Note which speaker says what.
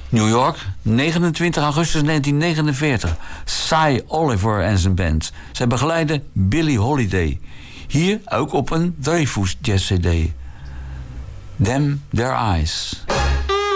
Speaker 1: New York, 29 augustus 1949. Cy Oliver en zijn band. Zij begeleiden Billie Holiday. Hier ook op een Dreyfus Jazz CD. Them Their Eyes.